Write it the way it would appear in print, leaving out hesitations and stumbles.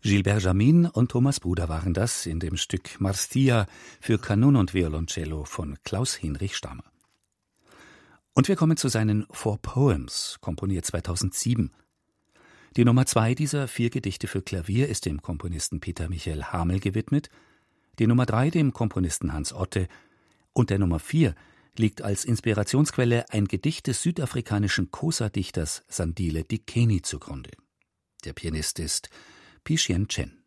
Gilbert Jamin und Thomas Bruder waren das in dem Stück Marstia für Kanun und Violoncello von Klaus-Hinrich Stamer. Und wir kommen zu seinen Four Poems, komponiert 2007. Die Nummer 2 dieser 4 Gedichte für Klavier ist dem Komponisten Peter Michael Hamel gewidmet, die Nummer 3 dem Komponisten Hans Otte und der Nummer 4 liegt als Inspirationsquelle ein Gedicht des südafrikanischen Xhosa-Dichters Sandile Dikeni zugrunde. Der Pianist ist Phishyen Chen.